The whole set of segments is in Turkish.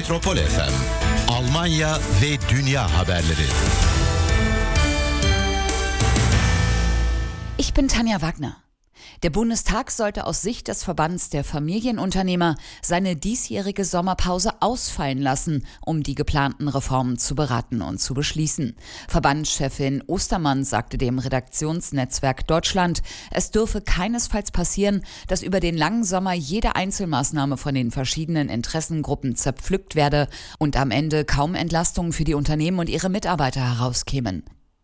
Metropol FM, Almanya ve dünya haberleri. Ich bin Tanja Wagner. Der Bundestag sollte aus Sicht des Verbands der Familienunternehmer seine diesjährige Sommerpause ausfallen lassen, um die geplanten Reformen zu beraten und zu beschließen. Verbandschefin Ostermann sagte dem Redaktionsnetzwerk Deutschland, es dürfe keinesfalls passieren, dass über den langen Sommer jede Einzelmaßnahme von den verschiedenen Interessengruppen zerpflückt werde und am Ende kaum Entlastungen für die Unternehmen und ihre Mitarbeiter herauskämen.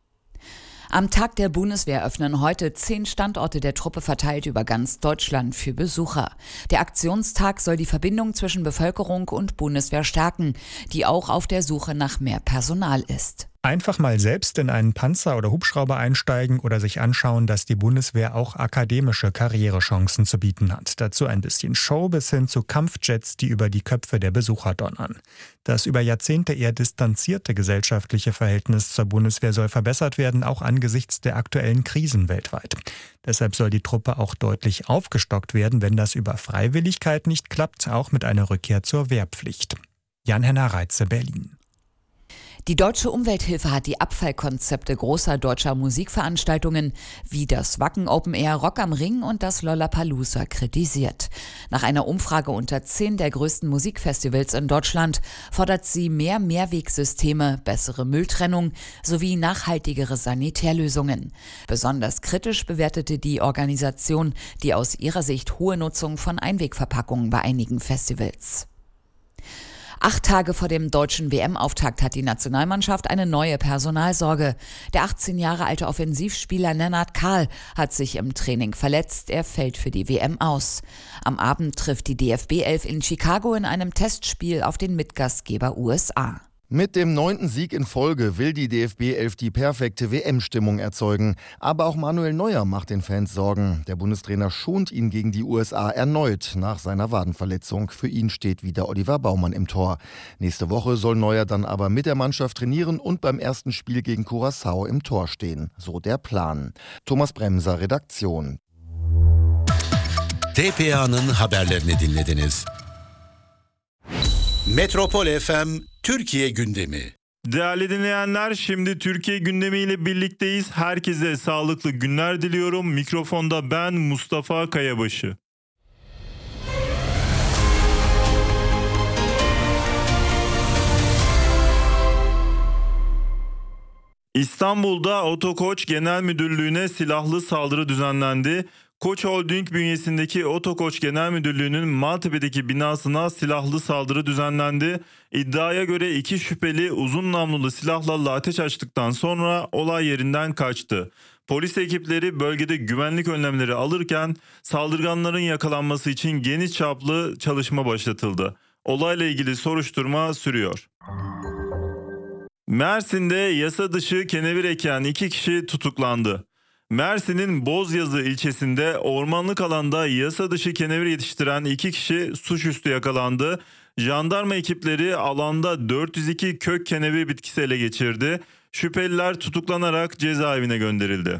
Am Tag der Bundeswehr öffnen heute 10 Standorte der Truppe verteilt über ganz Deutschland für Besucher. Der Aktionstag soll die Verbindung zwischen Bevölkerung und Bundeswehr stärken, die auch auf der Suche nach mehr Personal ist. Einfach mal selbst in einen Panzer oder Hubschrauber einsteigen oder sich anschauen, dass die Bundeswehr auch akademische Karrierechancen zu bieten hat. Dazu ein bisschen Show bis hin zu Kampfjets, die über die Köpfe der Besucher donnern. Das über Jahrzehnte eher distanzierte gesellschaftliche Verhältnis zur Bundeswehr soll verbessert werden, auch angesichts der aktuellen Krisen weltweit. Deshalb soll die Truppe auch deutlich aufgestockt werden, wenn das über Freiwilligkeit nicht klappt, auch mit einer Rückkehr zur Wehrpflicht. Jan-Henner Reitze, Berlin. Die Deutsche Umwelthilfe hat die Abfallkonzepte großer deutscher Musikveranstaltungen wie das Wacken Open Air Rock am Ring und das Lollapalooza kritisiert. Nach einer Umfrage unter 10 der größten Musikfestivals in Deutschland fordert sie mehr Mehrwegsysteme, bessere Mülltrennung sowie nachhaltigere Sanitärlösungen. Besonders kritisch bewertete die Organisation die aus ihrer Sicht hohe Nutzung von Einwegverpackungen bei einigen Festivals. 8 Tage vor dem deutschen WM-Auftakt hat die Nationalmannschaft eine neue Personalsorge. Der 18 Jahre alte Offensivspieler Lennart Kahl hat sich im Training verletzt. Er fällt für die WM aus. Am Abend trifft die DFB-11 in Chicago in einem Testspiel auf den Mitgastgeber USA. Mit dem 9. Sieg in Folge will die DFB-11 die perfekte WM-Stimmung erzeugen. Aber auch Manuel Neuer macht den Fans Sorgen. Der Bundestrainer schont ihn gegen die USA erneut nach seiner Wadenverletzung. Für ihn steht wieder Oliver Baumann im Tor. Nächste Woche soll Neuer dann aber mit der Mannschaft trainieren und beim ersten Spiel gegen Curaçao im Tor stehen. So der Plan. Thomas Bremser, Redaktion. TPA'nın haberlerini dinlediniz. Metropol FM Türkiye gündemi. Değerli dinleyenler, şimdi Türkiye gündemiyle birlikteyiz. Herkese sağlıklı günler diliyorum. Mikrofonda ben Mustafa Kayabaşı. İstanbul'da Otokoç Genel Müdürlüğü'ne silahlı saldırı düzenlendi. Koç Holding bünyesindeki Otokoç Genel Müdürlüğü'nün Maltepe'deki binasına silahlı saldırı düzenlendi. İddiaya göre 2 şüpheli uzun namlulu silahlarla ateş açtıktan sonra olay yerinden kaçtı. Polis ekipleri bölgede güvenlik önlemleri alırken saldırganların yakalanması için geniş çaplı çalışma başlatıldı. Olayla ilgili soruşturma sürüyor. Mersin'de yasa dışı kenevir eken 2 kişi tutuklandı. Mersin'in Bozyazı ilçesinde ormanlık alanda yasa dışı kenevir yetiştiren 2 kişi suçüstü yakalandı. Jandarma ekipleri alanda 402 kök kenevir bitkisi ele geçirdi. Şüpheliler tutuklanarak cezaevine gönderildi.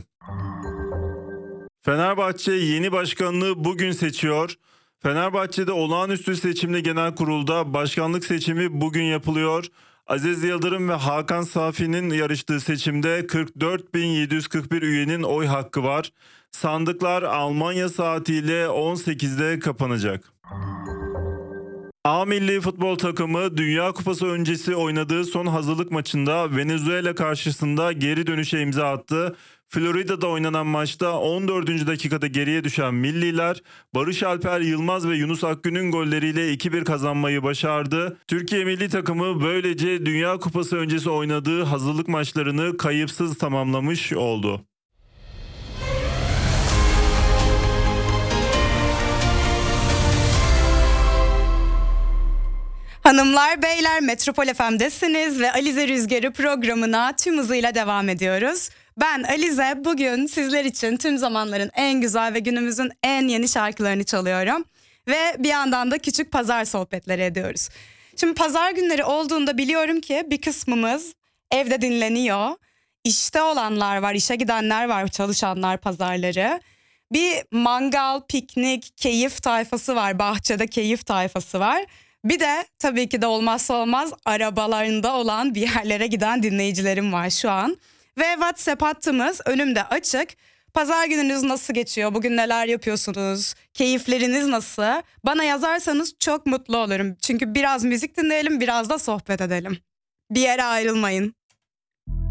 Fenerbahçe yeni başkanını bugün seçiyor. Fenerbahçe'de olağanüstü seçimli genel kurulda başkanlık seçimi bugün yapılıyor. Aziz Yıldırım ve Hakan Safi'nin yarıştığı seçimde 44.741 üyenin oy hakkı var. Sandıklar Almanya saatiyle 18'de kapanacak. A milli futbol takımı Dünya Kupası öncesi oynadığı son hazırlık maçında Venezuela karşısında geri dönüşe imza attı. Florida'da oynanan maçta 14. dakikada geriye düşen milliler Barış Alper Yılmaz ve Yunus Akgün'ün golleriyle 2-1 kazanmayı başardı. Türkiye milli takımı böylece Dünya Kupası öncesi oynadığı hazırlık maçlarını kayıpsız tamamlamış oldu. Hanımlar, beyler, Metropol FM'desiniz ve Alize Rüzgarı programına tüm hızıyla devam ediyoruz. Ben Alize, bugün sizler için tüm zamanların en güzel ve günümüzün en yeni şarkılarını çalıyorum. Ve bir yandan da küçük pazar sohbetleri ediyoruz. Şimdi pazar günleri olduğunda biliyorum ki bir kısmımız evde dinleniyor. İşte olanlar var, işe gidenler var, çalışanlar pazarları. Bir mangal, piknik, keyif tayfası var, bahçede keyif tayfası var. Bir de tabii ki de olmazsa olmaz arabalarında olan bir yerlere giden dinleyicilerim var şu an. Ve WhatsApp hattımız önümde açık. Pazar gününüz nasıl geçiyor? Bugün neler yapıyorsunuz? Keyifleriniz nasıl? Bana yazarsanız çok mutlu olurum. Çünkü biraz müzik dinleyelim, biraz da sohbet edelim. Bir yere ayrılmayın.